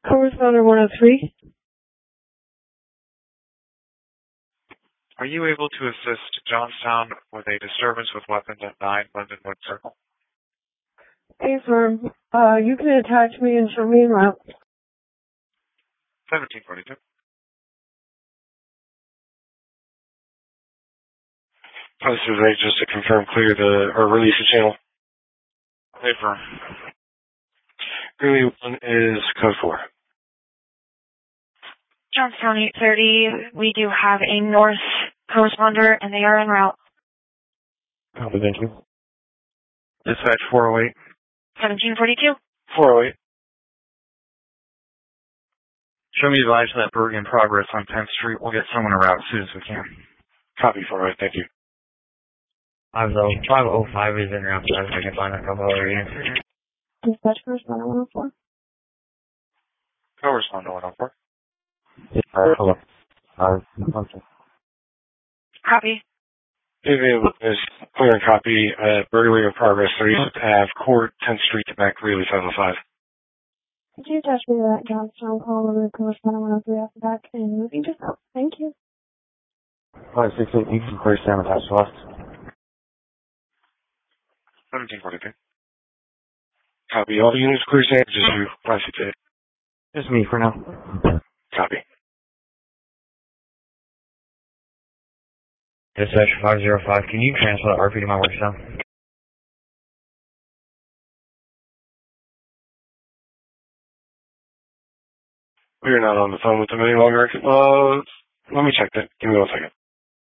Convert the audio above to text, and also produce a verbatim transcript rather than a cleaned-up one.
Correspondent one oh three. Are you able to assist Johnstown with a disturbance with weapons at nine Lindenwood Circle? Affirm. Uh, you can attach me and show me en route. seventeen forty-two. Oh, this is A, just to confirm clear the, or release the channel. Affirm. Greeley one is code four. Johnstown eight thirty, we do have a north corresponder and they are en route. Copy, thank you. Dispatch four oh eight. seventeen forty-two. four oh eight. Show me the lights of that Bergen progress on tenth Street. We'll get someone en route as soon as we can. Copy, four oh eight, thank you. five oh five is en route, so I can find a couple other units. Dispatch correspondent one oh four. Co-respondent one oh four. Uh, hello. Uh, okay. Copy. David is clear and copy at Berkeley in progress, thirty-fifth Ave, Court, tenth Street to back, Greeley five oh five. Could you attach me to that Johnstown call over the correspondent one oh three off the back and moving just out? Thank you. five six eight, you can clear Sam attached to us. seventeen forty-two. Copy. All units clear, Sam, just you, five six eight. Just me for now. Copy. Dispatch five oh five, can you transfer the R P to my work cell? We're not on the phone with them any longer. Uh, let me check that. Give me one second.